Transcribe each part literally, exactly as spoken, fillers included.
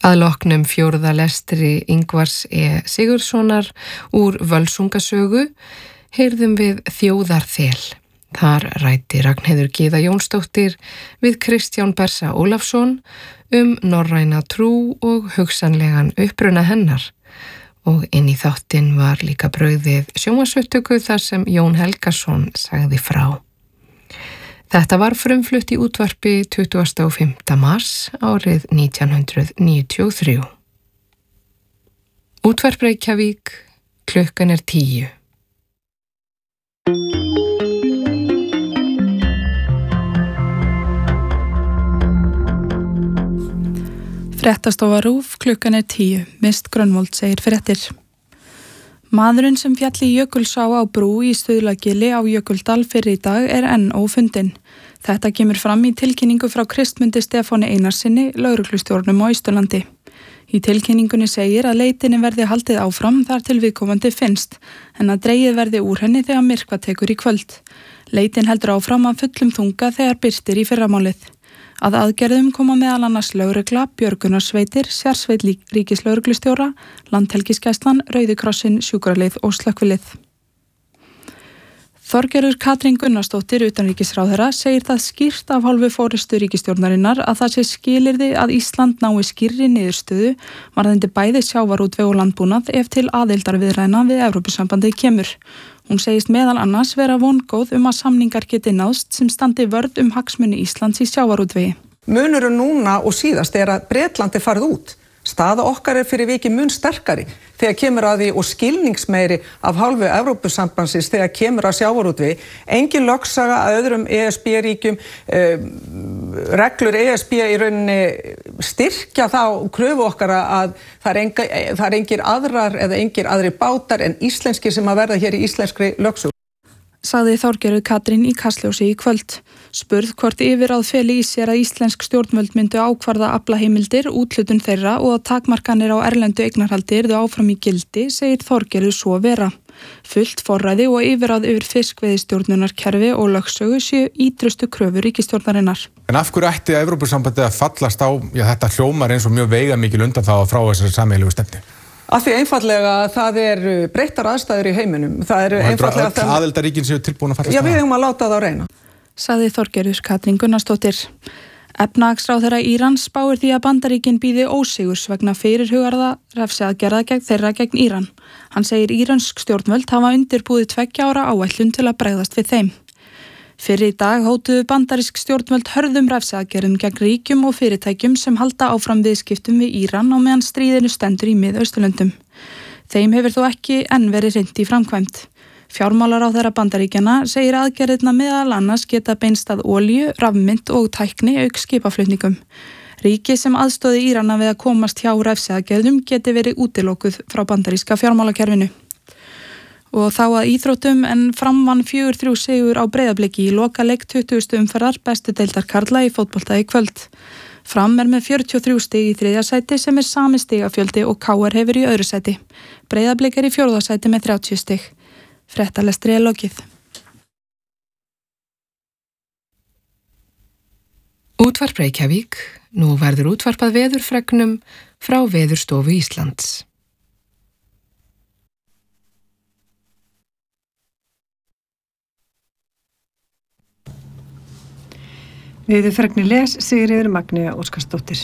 Að loknum fjórða lestri Ingvars E. Sigurðssonar úr Völsungasögu heyrðum við Þjóðarþel. Þar ræddi Ragnheiður Gyða Jónsdóttir við Kristján Bersa Ólafsson um norræna trú og hugsanlegan uppruna hennar. Og inn í þáttinn var líka brauðið sjónvarpsupptöku þar sem Jón Helgason sagði frá. Þetta var frumflutt í útvarpi tuttugasta og fimmta mars árið nítján hundruð níutíu og þrjú. Útvarp Reykjavík, klukkan er tíu. Fréttastofa RÚV, klukkan er tíu, Mist Grönvold segir fréttir. Maðurinn sem féll í Jökulsá á brú í Stuðlagili á Jökuldal fyrr í dag er enn ófundinn. Þetta kemur fram í tilkynningu frá Kristmundi Stefáni Einarsinni, lögreglustjórnum á Austurlandi. Í tilkynningunni segir að leitinni verði haldið áfram þar til viðkomandi finnst, en að dregið verði úr henni þegar myrkva tekur í kvöld. Leitin heldur áfram að fullum þunga þegar birtir í fyrramálið. Að aðgerðum koma meðal annars lögregla, björgunarsveitir, sérsveit ríkislögreglustjóra, Landhelgisgæslan, Rauði krossin, sjúkralið og slökkvilið. Þorgerður Katrín Gunnarsdóttir, utanríkisráðherra, segir það skýrt af hálfu forystu ríkisstjórnarinnar að það sé skilyrði að Ísland nái skýrri niðurstöðu varðandi bæði sjávarútveg og landbúnað ef til aðildarviðræðna við Evrópusambandið kemur. Hún segist meðal annars vera vongóð um að samningar geti náðst sem standi vörð um hagsmuni Íslands í sjávarútvegi. Munurinn núna og síðast er að Bretland er farið út. Staða okkar er fyrir vikið mun sterkari þegar kemur að því og skilningsmeiri af hálfu Evrópusambandsins þegar kemur að sjávarútvegi. Engin lögsaga að öðrum E S B-ríkjum, um, reglur E S B í rauninni styrkja þá kröfu okkar að það er, enga, það er engir aðrar eða engir aðri bátar en íslenski sem að verða hér í íslenskri lögsögu. Sagði Þorgerður Katrín í Kastljósi í kvöld. Spurð hvort yfirráð feli í sér að íslensk stjórnvöld myndu ákvarða aflaheimildir, úthlutun þeirra og að takmarkanir á erlendu eignarhaldi yrðu áfram í gildi, segir Þorgerður svo vera. Fullt forræði og yfirráð yfir fiskveiðistjórnunarkerfi og lögsögu séu ítrustu kröfur ríkisstjórnarinnar. En af hverju ætti Evrópusambandið að fallast á, já þetta hljómar eins og mjög veigamikil undanþága frá þessari sameiginlegu stefnu? Af því einfaldlega það er breyttar aðstæður í heiminum. Það er einfaldlega það... Aðildarríkin séu tilbúin að fallast á? Já, við höfum að láta það á reyna. Sagði Þorgerður Katrín Gunnarsdóttir. Efnahagsráðherra Írans spáir því að Bandaríkin bíði ósigurs vegna fyrirhugaðra refsiaðgerða gegn þeirra gegn Íran. Hann segir írönsk stjórnvöld hafa undirbúið tveggja ára áætlun til að bregðast við þeim. Fyrir í dag hótuðu bandarísk stjórnvöld hörðum refsiaðgerðum gegn ríkjum og fyrirtækjum sem halda áfram viðskiptum við Íran á meðan stríðinu stendur í Mið-Austurlöndum. Þeim hefur þó ekki enn verið hrint í framkvæmd. Fjármálaráðherra Bandaríkjanna segir aðgerðirna meðal annars geta beinst að olíu, rafmynt og tækni auk skipaflutningum. Ríki sem aðstóði Írana við að komast hjá refsiaðgerðum geti verið útilokuð frá bandaríska fjármálakerfinu. Og þá að íþróttum en Fram vann fjögur þrjú sigur á Breiðabliki í lokaleik tuttugustu umferðar bestu deildar karla í fótbolta í kvöld. Fram er með fjörutíu og þrjú stig í þriðja sæti sem er sami stigafjöldi og K R hefur í öðru sæti. Breiðablik er í fjórða sæti með þrjátíu stig. Fréttalestri er lokið. Útvarp Reykjavík. Nú verður útvarpað veðurfregnum frá Veðurstofu Íslands. Veðurfregnir les Sigríður Magnea Óskarsdóttir.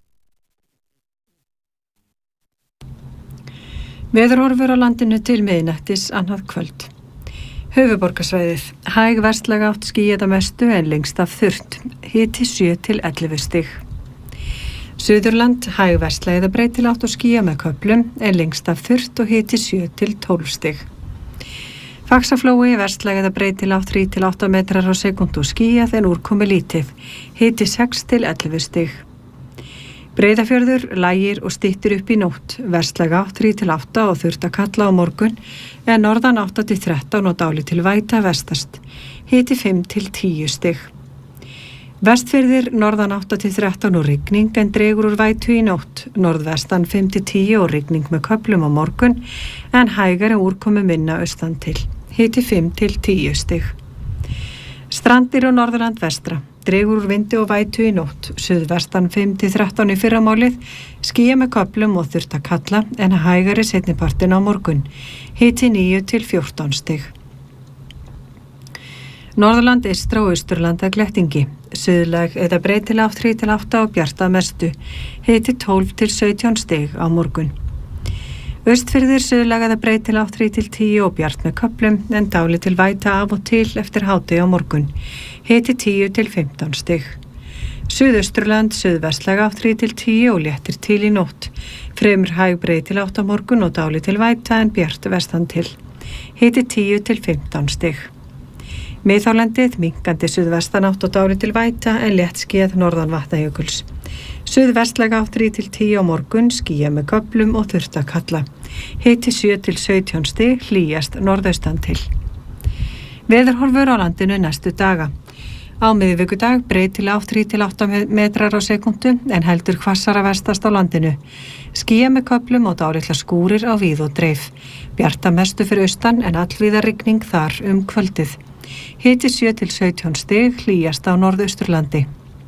Veðurhorfur á landinu til miðnættis annað kvöld. Höfuðborgarsvæðið. Hæg vestlæg átt skýjað að mestu en lengst af þurrt. Hiti sjö til ellefu stig. Suðurland. Hæg vestlæg eða breytileg átt og skýjað með köflum en lengst af þurrt og hiti sjö til tólf stig. Faxaflói, vestlæg eða breytileg átt þrír til átta metrar á sekúndu og skýjað en úrkomi lítið. Hiti sex til ellefu stig. Breiðafjörður, lægir og styttir upp í nótt. Vestlæg átt þrír til átta og þurrt að kalla á morgun en norðan átta til þrettán og dálítil væta vestast. Hiti fimm til tíu stig. Vestfirðir, norðan átta til þrettán og rigning en dregur úr vætu í nótt. Norðvestan fimm til tíu og rigning með köflum á morgun en hægari úrkomi minna austan til. Hiti fimm til tíu stig. Strandir og Norðurland vestra. Dregur úr vindi og vætu í nótt, suðvestan fimm til þrettán í fyrramálið, skýja með köflum og þurrt að kalla en hægari seinnipartin á morgun, hiti níu til fjórtán stig. Norðurland, eystra og austurland að glettingi, suðlæg eða breytileg átt þrjú til átta og bjart að mestu, hiti tólf til sautján stig á morgun. Austfirðir suðlæg eða breytileg átt þrjú til tíu og bjart með köflum en dálítil væta af og til eftir hádegi á morgun, hiti tíu til fimmtán stig. Suðausturland, suðvestlæg átt þrjú til tíu og léttir til í nótt, fremur hæg breytileg átt á morgun og dálítil væta en bjart vestan til, hiti tíu til fimmtán stig. Miðhálendið, minnkandi suðvestanátt og dálítil væta en létt skýjað norðan Vatnajökuls. Suðvestlæg átt þrjú til tíu á morgun, skýjað með köflum og þurrt að kalla. Hiti sjö til sautján stig, hlýjast norðaustan til. Veðurhorfur á landinu næstu daga. Á miðvikudag breytileg átt þrjú til átta metrar á sekúndu en heldur hvassara vestast á landinu. Skýjað með köflum og dálitlar skúrir á víð og dreif. Bjart að mestu fyrir austan en allvíða rigning þar um kvöldið. Hiti sjö til sautján stig, hlýjast á norðausturlandi.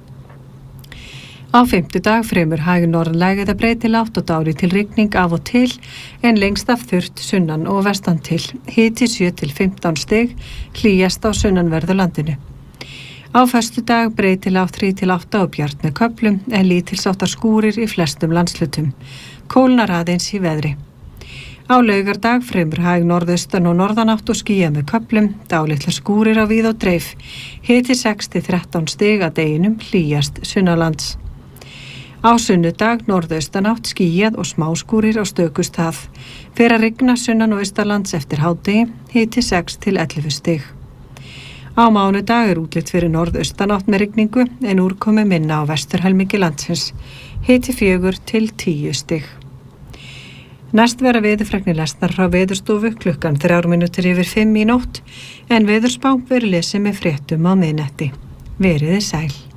Á fimmtudag fremur hæg norðlæg eða breytileg átt og dálítil rigning af og til en lengst af þurrt sunnan og vestan til. Hiti sjö til fimmtán stig, hlýjast á sunnanverðu landinu. Á föstudag breytileg átt þrjú til átta og bjart með köflum en lítilsháttar skúrir í flestum landslutum. Kólnar aðeins í veðri. Á laugardag fremur hæg norðaustan og norðanátt og skýjað með köflum, dálitlar skúrir á víð og dreif. Hiti sex til þrettán stig að deginum, hlýjast sunnanlands. Á sunnudag norðaustanátt skýjað og smáskúrir á stöku stað. Fer að rigna sunnan og austalands eftir hádegi, hiti sex til ellefu stig. Á mánudag er útlit fyrir norðaustanátt með rigningu en úrkomi minna á vesturhelmingi landsins, hiti fjögur til tíu stig. Næst vera veðurfregnir lesnar frá Veðurstofu klukkan þrjár mínútur yfir fimm í nótt en veðurspá verður lesið með fréttum á miðnætti. Veriði sæl.